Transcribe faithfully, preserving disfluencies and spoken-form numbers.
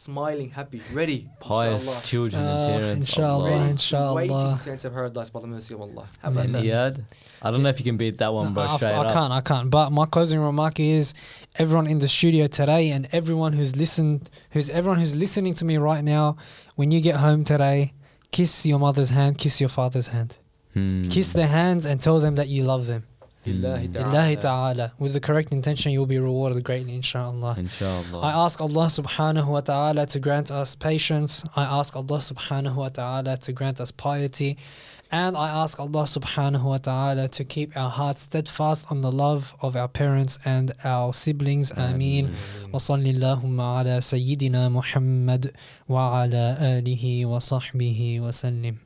smiling, happy, ready. Pious inshallah. children Uh, and parents. inshallah, Allah. Ready, inshallah. waiting to enter paradise by the mercy of Allah. How about And that? Iyad, I don't know if you can beat that one, bro. No, I, Straight I up. can't, I can't. But my closing remark is, everyone in the studio today and everyone who's listened, who's everyone who's listening to me right now, when you get home today, kiss your mother's hand, kiss your father's hand, Hmm. kiss their hands, and tell them that you love them. Lillahi Billahi ta'ala. ta'ala. With the correct intention, you'll be rewarded greatly, inshallah. Inshallah. I ask Allah subhanahu wa ta'ala to grant us patience. I ask Allah subhanahu wa ta'ala to grant us piety. And I ask Allah subhanahu wa ta'ala to keep our hearts steadfast on the love of our parents and our siblings. Ameen. Wa sallallahu ala sayyidina Muhammad wa ala alihi wa sahbihi wa sallim.